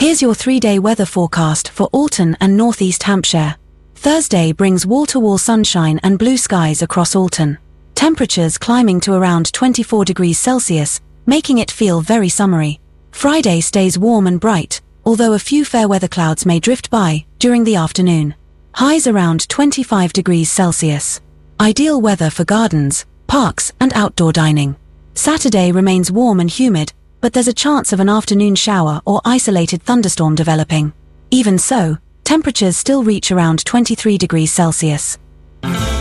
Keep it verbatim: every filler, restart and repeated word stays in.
Here's your three-day weather forecast for Alton and Northeast Hampshire. Thursday brings wall-to-wall sunshine and blue skies across Alton. Temperatures climbing to around twenty-four degrees Celsius, making it feel very summery. Friday stays warm and bright, although a few fair weather clouds may drift by during the afternoon. Highs around twenty-five degrees Celsius. Ideal weather for gardens, parks, and outdoor dining. Saturday remains warm and humid, but there's a chance of an afternoon shower or isolated thunderstorm developing. Even so, temperatures still reach around twenty-three degrees Celsius.